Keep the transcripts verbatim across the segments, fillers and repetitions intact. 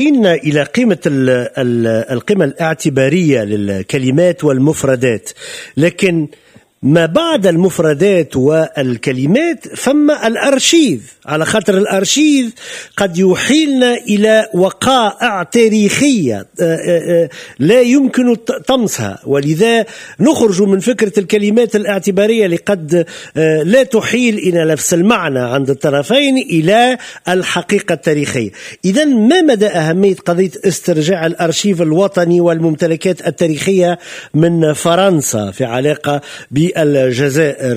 إلى قيمة القيمة الاعتبارية للكلمات والمفردات، لكن ما بعد المفردات والكلمات فما الأرشيف، على خاطر الأرشيف قد يحيلنا إلى وقائع تاريخية لا يمكن طمسها، ولذا نخرج من فكرة الكلمات الاعتبارية اللي قد لا تحيل إلى نفس المعنى عند الطرفين إلى الحقيقة التاريخية. إذن ما مدى أهمية قضية استرجاع الأرشيف الوطني والممتلكات التاريخية من فرنسا في علاقة ب الجزائر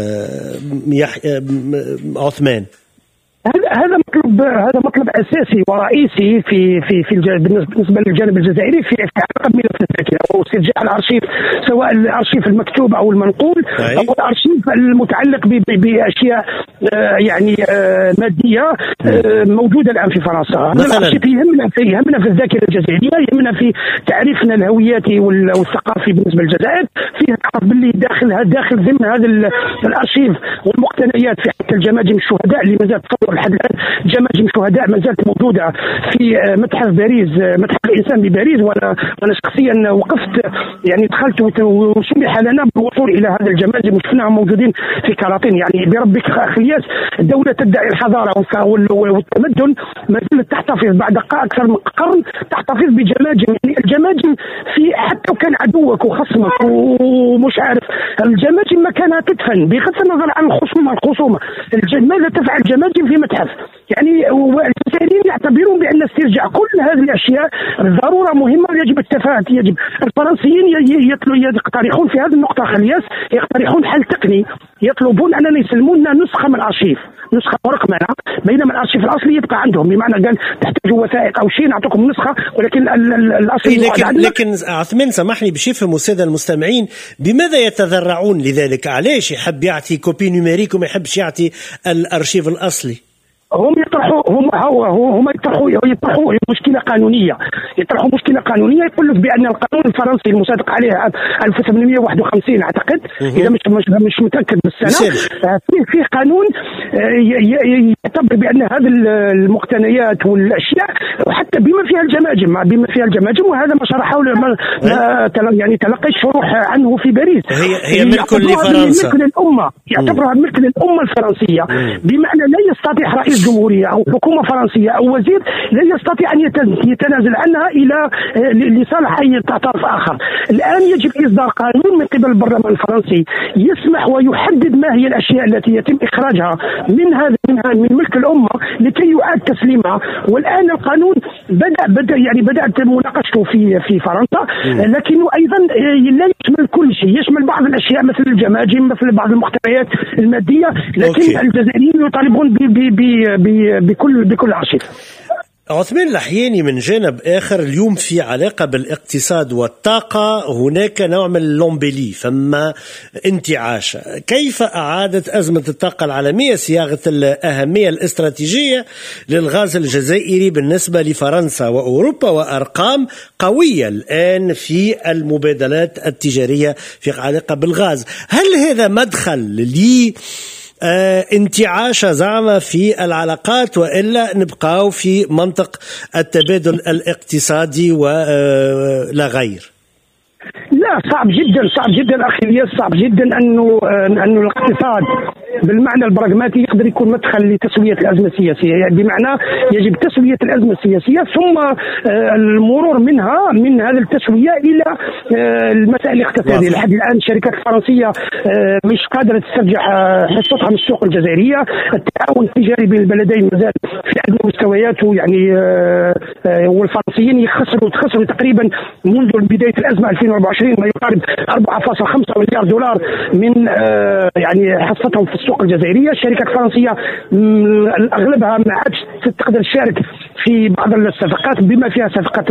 عثمان؟ هذا هذا مطلب هذا مطلب اساسي ورئيسي في في في بالنسبه للجانب الجزائري في علاقه بملف الذاكره واسترجاع الارشيف، سواء الارشيف المكتوب او المنقول او الارشيف المتعلق باشياء يعني ماديه موجوده الان في فرنسا. هذا الارشيف يهمنا في يهمنا في الذاكره الجزائريه، يهمنا في تعريفنا الهوياتي والثقافي بالنسبه للجزائر. فيه نعرف باللي داخل داخل ضمن هذا الارشيف والمقتنيات في حتى الجماجم الشهداء اللي مازال تصور لحد الان. جماجم شهداء ما زالت موجوده في متحف باريس، متحف الانسان بباريس، وانا وانا شخصيا وقفت يعني دخلت وسمح لنا بالوصول الى هذا الجماجم وشفناهم موجودين في كراطين. يعني بربك اخي الياس، الدوله تدعي الحضاره والتمدن ما زالت تحتفظ بعد اكثر من قرن تحتفظ بجماجم. يعني الجماجم في حتى كان عدوك وخصمك ومش عارف، الجماجم مكانها تدفن بغض النظر عن الخصومه الخصومه ماذا تفعل الجماجم في متحف؟ يعني الجزائريين يعتبرون بان استرجاع كل هذه الاشياء ضروره مهمه ويجب التفاهه. يجب الفرنسيين يقترحون في هذه النقطه خلياس يقترحون حل تقني، يطلبون اننا يسلمون لنا نسخه من الارشيف، نسخه ورقمنه، بينما الارشيف الاصلي يبقى عندهم. بمعنى قال تحتاجوا وثائق او شيء نعطيكم نسخه، ولكن الاصلي لكن لكن عثمان سامحني باش يفهموا الساده المستمعين بماذا يتذرعون لذلك؟ علاش يحب يعطي كوبي نيميريك وما يحبش يعطي الارشيف الاصلي؟ هم يطرحوا هم هو هم يطرحوا يطرحوا مشكله قانونيه، يطرحوا مشكله قانونيه. يقول لك بان القانون الفرنسي المصادق عليه ألف وثمانمائة وواحد وخمسين اعتقد، اذا مش مش, مش متاكد بالسنه، فيه فيه قانون يعتبر بان هذه المقتنيات والاشياء وحتى بما فيها الجماجم بما فيها الجماجم وهذا ما شرحه يعني تلقيت شروح عنه في باريس. هي هي ملك لفرنسا، ملك للامه، يعتبرها ملك للامه الفرنسيه. بمعنى لا يستطيع رئيس جمهورية أو حكومة فرنسية أو وزير لا يستطيع أن يتنازل عنها إلى لصالح أي طرف آخر. الآن يجب إصدار قانون من قبل البرلمان الفرنسي يسمح ويحدد ما هي الأشياء التي يتم إخراجها من هذا من ملك الأمة لكي يعاد تسليمها. والآن القانون بدأ بدأ يعني بدأت مناقشته في في فرنسا، لكنه أيضا لا يشمل كل شيء، يشمل بعض الأشياء مثل الجماجم، مثل بعض المحتويات المادية، لكن أوكي. الجزائريين يطالبون ب بكل بكل عشير. عثمان الأحياني من جانب آخر اليوم في علاقة بالاقتصاد والطاقة هناك نوع من اللومبيلي، فما انتعاش. كيف أعادت أزمة الطاقة العالمية صياغة الأهمية الاستراتيجية للغاز الجزائري بالنسبة لفرنسا وأوروبا، وأرقام قوية الآن في المبادلات التجارية في علاقة بالغاز؟ هل هذا مدخل لي آه انتعاش زعما في العلاقات، وإلا نبقاو في منطق التبادل الاقتصادي ولا غير؟ لا، صعب جدا صعب جدا اخي الياس، صعب جدا انه انه الاقتصاد بالمعنى البراغماتي يقدر يكون مدخل لتسويه الازمه السياسيه. يعني بمعنى يجب تسويه الازمه السياسيه ثم المرور منها من هذه التسويه الى المسائل الاقتصاديه. لحد الان الشركات الفرنسيه مش قادره تسترجع حصتها من السوق الجزائريه. التعاون التجاري بين البلدين مازال في ادنى مستوياته، يعني والفرنسيين يخسروا تخسروا تقريبا منذ بدايه الازمه ألفين وأربعة وعشرين ما يقارب أربعة فاصلة خمسة مليار دولار من يعني حصتهم في السوق الجزائريه. الشركات الفرنسيه اغلبها ما عادش تقدر تشارك في بعض الصفقات بما فيها صفقه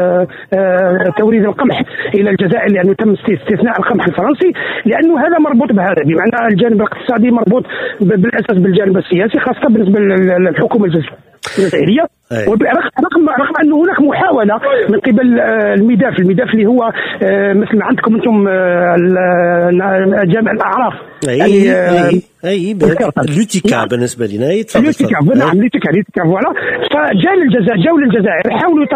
توريد القمح الى الجزائر، لانه تم استثناء القمح الفرنسي، لانه هذا مربوط بهذا. بمعنى الجانب الاقتصادي مربوط بالاساس بالجانب السياسي، خاصه بالنسبه للحكومه الجزائريه. الجزائريه. رغم رغم انه هناك محاوله من قبل الميداف الميداف اللي هو مثل عندكم انتم جامع الاعراف. اي اي اي لوتيكا بالنسبه لنا. لوتيكا نعم لوتيكا لوتيكا فوالا. فجاء للجزائر جاوا للجزائر حاولوا